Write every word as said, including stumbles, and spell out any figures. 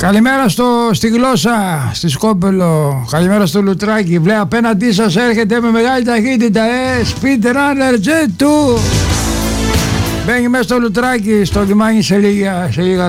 Καλημέρα στο, στη γλώσσα, στη Σκόπελο. Καλημέρα στο Λουτράκι. Βλέ, απέναντί σας έρχεται με μεγάλη ταχύτητα, ε, Speed Runner Jet του. Μπαίνει μέσα στο Λουτράκι, στο λιμάνι σε λίγα, σε λίγα